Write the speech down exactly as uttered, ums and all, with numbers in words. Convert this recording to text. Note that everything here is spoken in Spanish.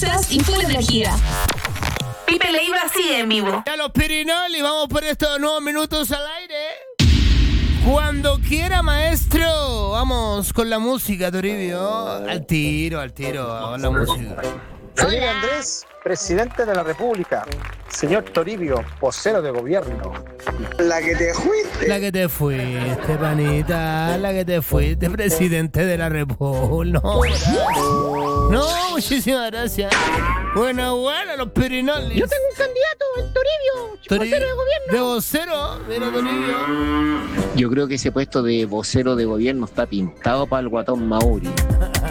risas y full energía. Pipe Leiva sigue en vivo. A los Pirinoli, vamos por estos nuevos minutos al aire. Cuando quiera, maestro. Vamos con la música, Toribio. Al tiro, al tiro, a la música. Señor Andrés, presidente de la República. Señor Toribio, vocero de gobierno. La que te fuiste. La que te fuiste, panita. La que te fuiste, presidente de la República. No, gracias. No, muchísimas gracias. Bueno, bueno, los Pirinolis. Yo tengo un candidato, el Toribio, Toribio vocero de gobierno. ¿De vocero? Mira, Toribio. Yo creo que ese puesto de vocero de gobierno está pintado para el guatón Mauri.